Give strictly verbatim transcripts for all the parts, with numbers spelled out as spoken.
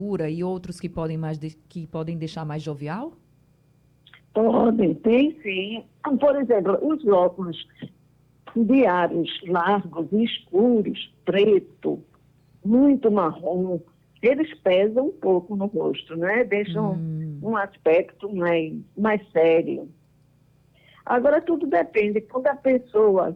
e outros que podem, mais de- que podem deixar mais jovial? Podem, tem sim. Por exemplo, os óculos diários, largos, escuros, preto, muito marrom, eles pesam um pouco no rosto, né? Deixam Hum, um aspecto mais, mais sério. Agora, tudo depende. Quando a pessoa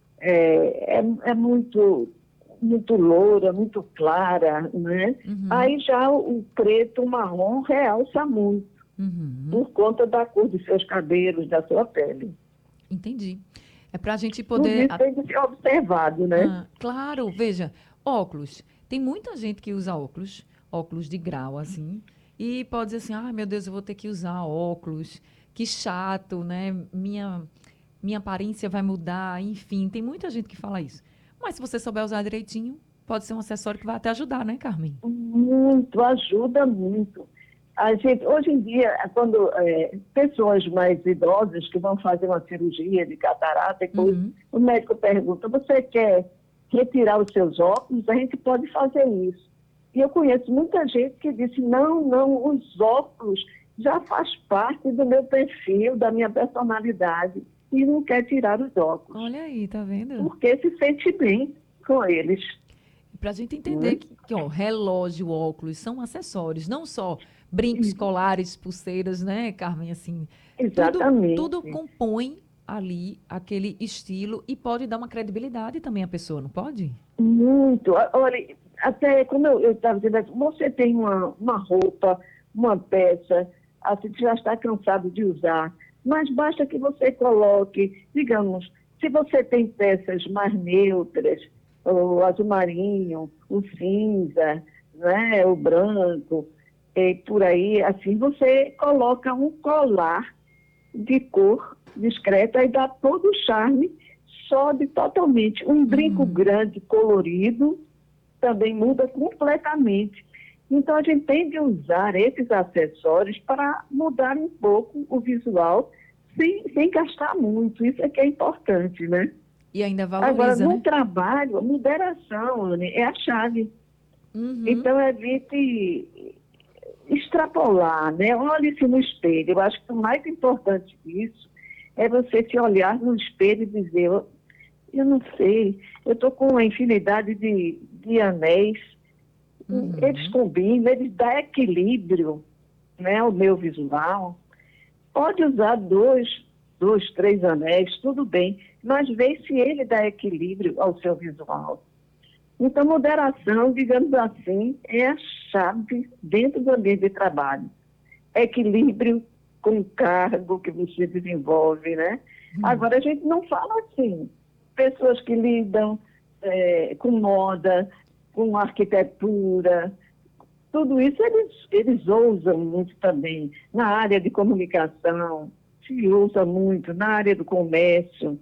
é, é, é muito, muito loura, muito clara, né? uhum, Aí já o, o preto, o marrom realça muito, uhum. por conta da cor dos seus cabelos, da sua pele. Entendi. É para a gente Tudo poder. isso tem que ser observado, né? Ah, claro, veja, óculos. Tem muita gente que usa óculos, óculos de grau, assim, e pode dizer assim, ah, meu Deus, eu vou ter que usar óculos, que chato, né? Minha, minha aparência vai mudar, enfim, tem muita gente que fala isso. Mas se você souber usar direitinho, pode ser um acessório que vai até ajudar, né, Carmen? Muito, ajuda muito. A gente, hoje em dia, quando é, pessoas mais idosas que vão fazer uma cirurgia de catarata e coisa, Uhum. o médico pergunta, você quer retirar os seus óculos? A gente pode fazer isso. E eu conheço muita gente que disse, não, não, os óculos já faz parte do meu perfil, da minha personalidade, e não quer tirar os óculos, Olha aí, tá vendo? porque se sente bem com eles. Para a gente entender Né? que, que, ó, relógio, óculos são acessórios, não só brincos, colares, pulseiras, né, Carmen? Assim, tudo, tudo Exatamente. compõe ali aquele estilo e pode dar uma credibilidade também à pessoa, não pode? Muito. A- Olha, até como eu estava dizendo, você tem uma, uma roupa, uma peça, assim, que já está cansado de usar, mas basta que você coloque, digamos, se você tem peças mais neutras, o azul marinho, o cinza, né, o branco, e por aí, assim, você coloca um colar de cor discreta e dá todo o charme, sobe totalmente. Um brinco Uhum. grande, colorido, também muda completamente. Então, a gente tem de usar esses acessórios para mudar um pouco o visual, sem, sem gastar muito. Isso é que é importante, né? E ainda Agora, valoriza, no né? trabalho, a moderação, Anne, é a chave. Uhum. Então, evite extrapolar, né? Olhe-se no espelho. Eu acho que o mais importante disso é você se olhar no espelho e dizer, eu, eu não sei, eu estou com uma infinidade de, de anéis, eles Uhum. combinam, eles dão equilíbrio, né, ao meu visual. Pode usar dois, dois, três anéis, tudo bem, mas vê se ele dá equilíbrio ao seu visual. Então, moderação, digamos assim, é a chave dentro do ambiente de trabalho. Equilíbrio com o cargo que você desenvolve, né? Uhum. Agora, a gente não fala assim. Pessoas que lidam eh, com moda, com arquitetura, tudo isso eles, eles ousam muito também. Na área de comunicação, se usa muito, na área do comércio,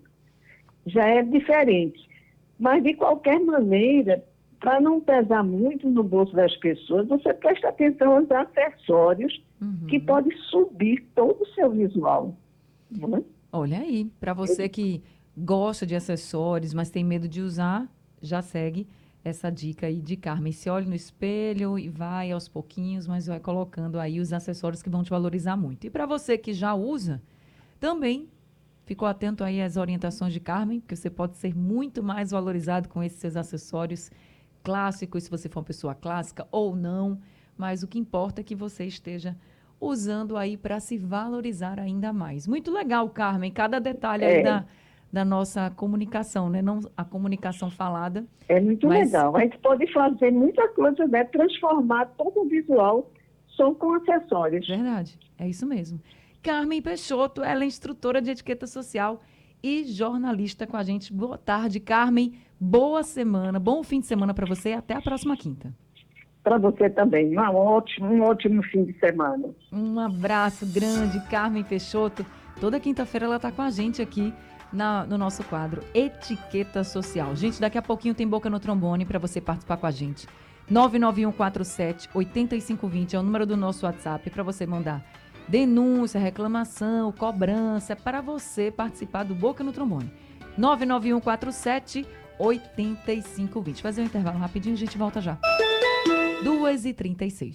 já é diferente. Mas, de qualquer maneira, para não pesar muito no bolso das pessoas, você presta atenção aos acessórios que Uhum. podem subir todo o seu visual. Não é? Olha aí, para você que gosta de acessórios, mas tem medo de usar, já segue essa dica aí de Carmen. Se olhe no espelho e vai aos pouquinhos, mas vai colocando aí os acessórios que vão te valorizar muito. E para você que já usa, também ficou atento aí às orientações de Carmen, porque você pode ser muito mais valorizado com esses seus acessórios clássicos, se você for uma pessoa clássica ou não, mas o que importa é que você esteja usando aí para se valorizar ainda mais. Muito legal, Carmen, cada detalhe aí É, da, da nossa comunicação, né? Não a comunicação falada, é muito mas legal. A gente pode fazer muita coisa, né? Transformar todo o visual só com acessórios. verdade, é isso mesmo. Carmen Peixoto, ela é instrutora de etiqueta social e jornalista com a gente. Boa tarde, Carmen. Boa semana, bom fim de semana para você e até a próxima quinta. Para você também. Um ótimo, um ótimo fim de semana. Um abraço grande, Carmen Peixoto. Toda quinta-feira ela está com a gente aqui na- no nosso quadro Etiqueta Social. Gente, daqui a pouquinho tem Boca no Trombone para você participar com a gente. nove nove um quatro sete oito cinco dois zero é o número do nosso WhatsApp para você mandar denúncia, reclamação, cobrança, para você participar do Boca no Trombone. nove nove um quatro sete oito cinco dois zero. Fazer um intervalo rapidinho, a gente volta já. duas e trinta e seis.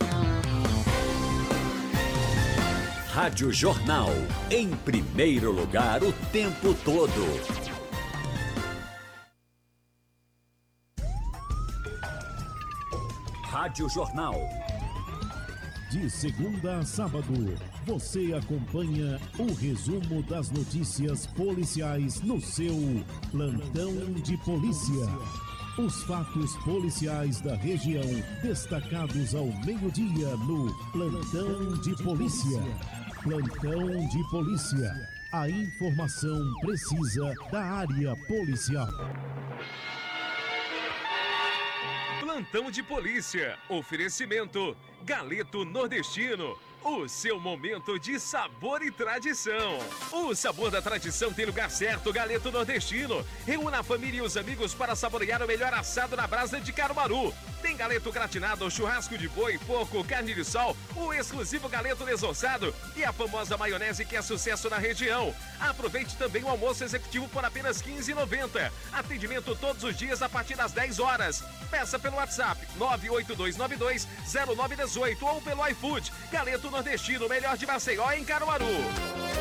Rádio Jornal, em primeiro lugar o tempo todo. Rádio Jornal. De segunda a sábado, você acompanha o resumo das notícias policiais no seu Plantão de Polícia. Os fatos policiais da região destacados ao meio-dia no Plantão de Polícia. Plantão de Polícia. A informação precisa da área policial. Plantão de Polícia. Oferecimento Galeto Nordestino. O seu momento de sabor e tradição. O sabor da tradição tem lugar certo, Galeto Nordestino. Reúna a família e os amigos para saborear o melhor assado na brasa de Caruaru. Tem galeto gratinado, churrasco de boi, porco, carne de sol, o exclusivo galeto desossado e a famosa maionese que é sucesso na região. Aproveite também o almoço executivo por apenas quinze reais e noventa centavos. Atendimento todos os dias a partir das dez horas. Peça pelo WhatsApp nove oito dois nove dois zero nove um oito ou pelo iFood. Galeto Nordestino, melhor de Maceió em Caruaru.